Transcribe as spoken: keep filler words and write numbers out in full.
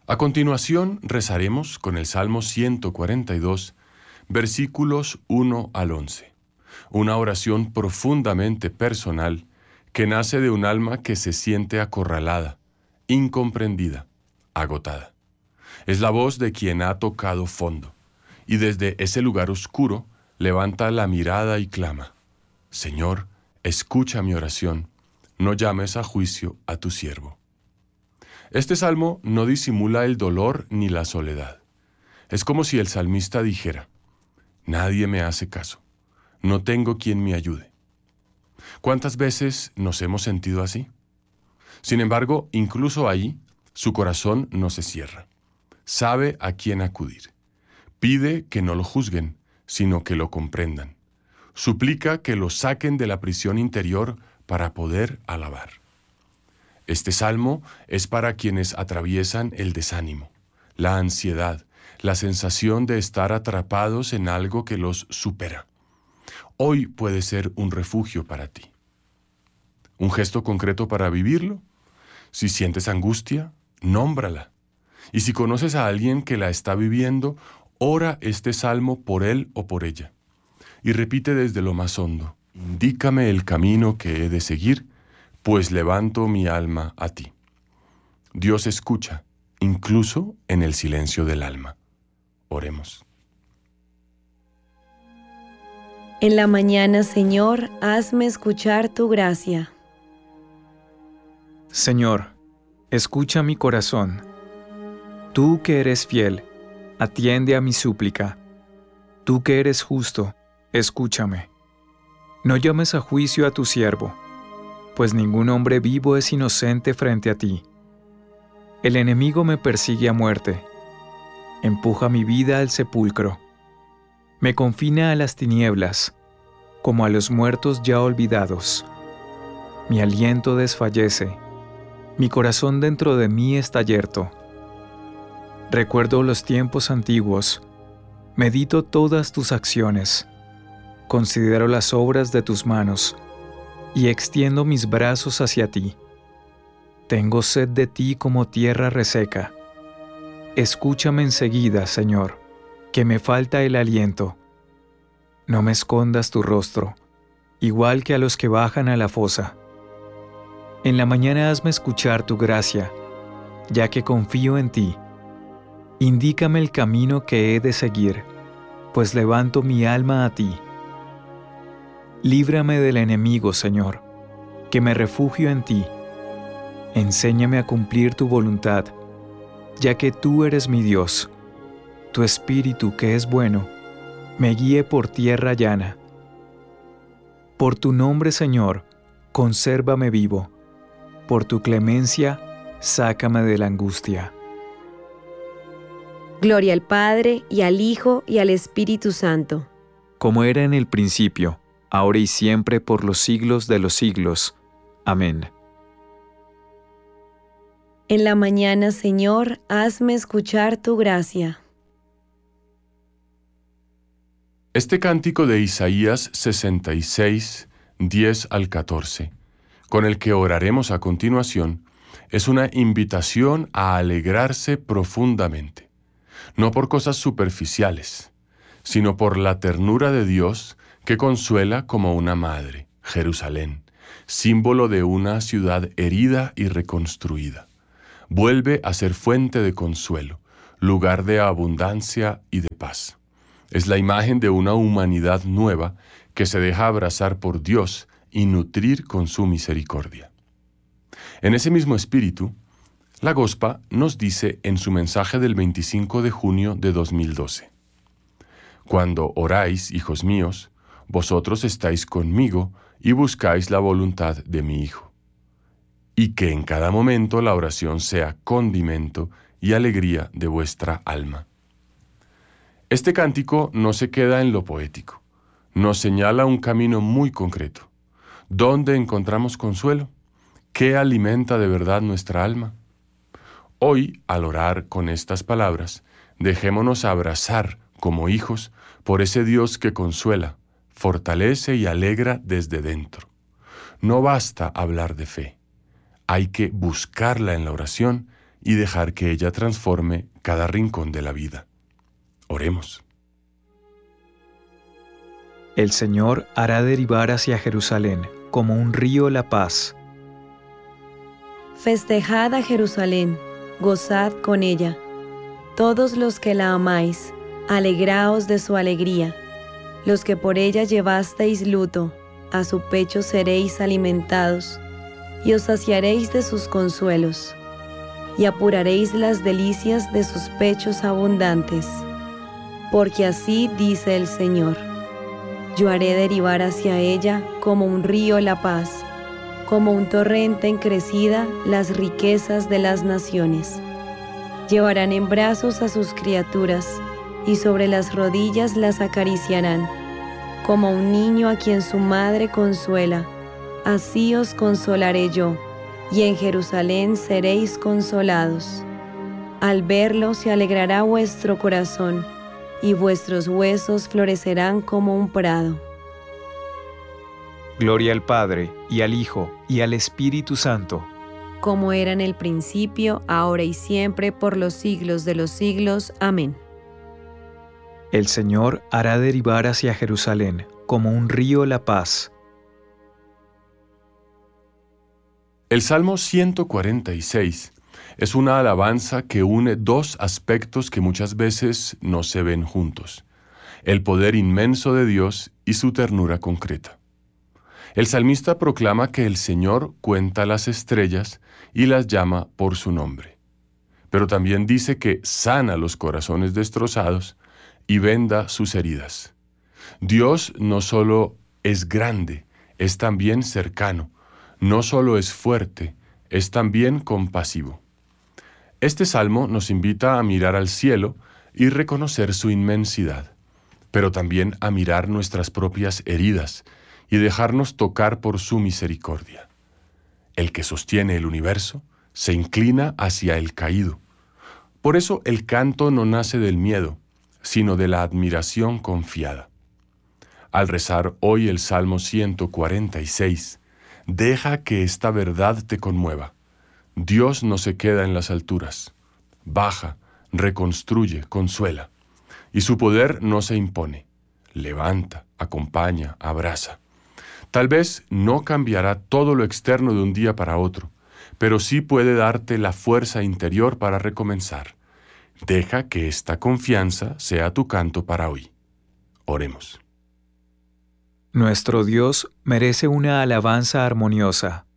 A continuación rezaremos con el Salmo ciento cuarenta y dos, versículos uno al once, una oración profundamente personal que nace de un alma que se siente acorralada, incomprendida, agotada. Es la voz de quien ha tocado fondo, y desde ese lugar oscuro levanta la mirada y clama: Señor, escucha mi oración, no llames a juicio a tu siervo. Este salmo no disimula el dolor ni la soledad. Es como si el salmista dijera: nadie me hace caso, no tengo quien me ayude. ¿Cuántas veces nos hemos sentido así? Sin embargo, incluso ahí, su corazón no se cierra. Sabe a quién acudir. Pide que no lo juzguen, sino que lo comprendan. Suplica que lo saquen de la prisión interior para poder alabar. Este salmo es para quienes atraviesan el desánimo, la ansiedad, la sensación de estar atrapados en algo que los supera. Hoy puede ser un refugio para ti. ¿Un gesto concreto para vivirlo? Si sientes angustia, nómbrala. Y si conoces a alguien que la está viviendo, ora este salmo por él o por ella. Y repite desde lo más hondo: indícame el camino que he de seguir, pues levanto mi alma a ti. Dios escucha, incluso en el silencio del alma. Oremos. En la mañana, Señor, hazme escuchar tu gracia. Señor, escucha mi corazón. Tú que eres fiel, atiende a mi súplica. Tú que eres justo, escúchame. No llames a juicio a tu siervo, pues ningún hombre vivo es inocente frente a ti. El enemigo me persigue a muerte, empuja mi vida al sepulcro, me confina a las tinieblas, como a los muertos ya olvidados. Mi aliento desfallece, mi corazón dentro de mí está yerto. Recuerdo los tiempos antiguos, medito todas tus acciones, considero las obras de tus manos, y extiendo mis brazos hacia ti. Tengo sed de ti como tierra reseca. Escúchame enseguida, Señor, que me falta el aliento. No me escondas tu rostro, igual que a los que bajan a la fosa. En la mañana hazme escuchar tu gracia, ya que confío en ti. Indícame el camino que he de seguir, pues levanto mi alma a ti. Líbrame del enemigo, Señor, que me refugio en ti. Enséñame a cumplir tu voluntad, ya que tú eres mi Dios. Tu espíritu, que es bueno, me guíe por tierra llana. Por tu nombre, Señor, consérvame vivo. Por tu clemencia, sácame de la angustia. Gloria al Padre, y al Hijo, y al Espíritu Santo. Como era en el principio, ahora y siempre, por los siglos de los siglos. Amén. En la mañana, Señor, hazme escuchar tu gracia. Este cántico de Isaías sesenta y seis, diez al catorce, con el que oraremos a continuación, es una invitación a alegrarse profundamente, no por cosas superficiales, sino por la ternura de Dios que consuela como una madre, Jerusalén, símbolo de una ciudad herida y reconstruida. Vuelve a ser fuente de consuelo, lugar de abundancia y de paz. Es la imagen de una humanidad nueva que se deja abrazar por Dios y nutrir con su misericordia. En ese mismo espíritu, la Gospa nos dice en su mensaje del veinticinco de junio de dos mil doce: Cuando oráis, hijos míos, vosotros estáis conmigo y buscáis la voluntad de mi Hijo. Y que en cada momento la oración sea condimento y alegría de vuestra alma. Este cántico no se queda en lo poético, nos señala un camino muy concreto. ¿Dónde encontramos consuelo? ¿Qué alimenta de verdad nuestra alma? Hoy, al orar con estas palabras, dejémonos abrazar como hijos por ese Dios que consuela, fortalece y alegra desde dentro. No basta hablar de fe, hay que buscarla en la oración y dejar que ella transforme cada rincón de la vida. Oremos. El Señor hará derivar hacia Jerusalén como un río la paz. Festejad a Jerusalén, gozad con ella. Todos los que la amáis, alegraos de su alegría. Los que por ella llevasteis luto, a su pecho seréis alimentados, y os saciaréis de sus consuelos, y apuraréis las delicias de sus pechos abundantes. Porque así dice el Señor: yo haré derivar hacia ella como un río la paz, como un torrente en crecida las riquezas de las naciones. Llevarán en brazos a sus criaturas, y sobre las rodillas las acariciarán, como un niño a quien su madre consuela. Así os consolaré yo, y en Jerusalén seréis consolados. Al verlo se alegrará vuestro corazón, y vuestros huesos florecerán como un prado. Gloria al Padre, y al Hijo, y al Espíritu Santo. Como era en el principio, ahora y siempre, por los siglos de los siglos. Amén. El Señor hará derivar hacia Jerusalén como un río la paz. El Salmo ciento cuarenta y seis es una alabanza que une dos aspectos que muchas veces no se ven juntos: el poder inmenso de Dios y su ternura concreta. El salmista proclama que el Señor cuenta las estrellas y las llama por su nombre, pero también dice que sana los corazones destrozados y venda sus heridas. Dios no solo es grande, es también cercano, no solo es fuerte, es también compasivo. Este salmo nos invita a mirar al cielo y reconocer su inmensidad, pero también a mirar nuestras propias heridas y dejarnos tocar por su misericordia. El que sostiene el universo se inclina hacia el caído. Por eso el canto no nace del miedo, sino de la admiración confiada. Al rezar hoy el Salmo ciento cuarenta y seis, deja que esta verdad te conmueva. Dios no se queda en las alturas. Baja, reconstruye, consuela. Y su poder no se impone. Levanta, acompaña, abraza. Tal vez no cambiará todo lo externo de un día para otro, pero sí puede darte la fuerza interior para recomenzar. Deja que esta confianza sea tu canto para hoy. Oremos. Nuestro Dios merece una alabanza armoniosa.